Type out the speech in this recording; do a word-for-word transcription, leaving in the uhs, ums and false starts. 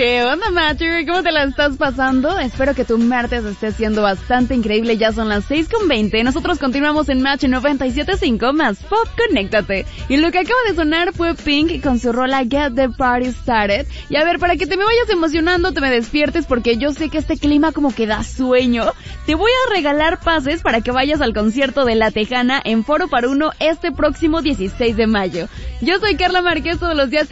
¿Qué onda, Matthew? ¿Cómo te la estás pasando? Espero que tu martes esté siendo bastante increíble. Ya son las seis con veinte. Nosotros continuamos en Match noventa y siete punto cinco más Pop, conéctate. Y lo que acaba de sonar fue Pink con su rola Get the Party Started. Y a ver, para que te me vayas emocionando, te me despiertes, porque yo sé que este clima como que da sueño. Te voy a regalar pases para que vayas al concierto de La Tejana en Foro Paruno este próximo dieciséis de mayo. Yo soy Carla Márquez, todos los días